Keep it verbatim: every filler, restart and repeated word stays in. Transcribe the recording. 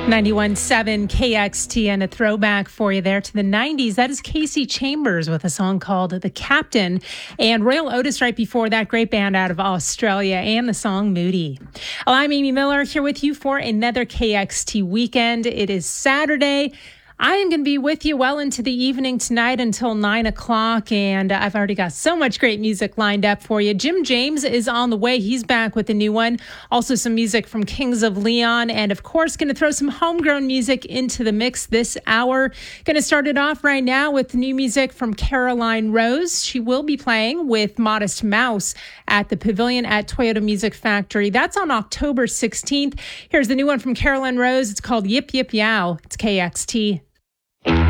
ninety-one point seven K X T and a throwback for you there to the nineties. That is Casey Chambers with a song called The Captain, and Royal Otis right before that, great band out of Australia, and the song Moody. Well, I'm Amy Miller here with you for another K X T weekend. It is Saturday. I am going to be with you well into the evening tonight until nine o'clock, and I've already got so much great music lined up for you. Jim James is on the way. He's back with a new one. Also some music from Kings of Leon, and of course going to throw some homegrown music into the mix this hour. Going to start it off right now with new music from Caroline Rose. She will be playing with Modest Mouse at the Pavilion at Toyota Music Factory. That's on October sixteenth. Here's the new one from Caroline Rose. It's called Yip Yip Yow. It's K X T.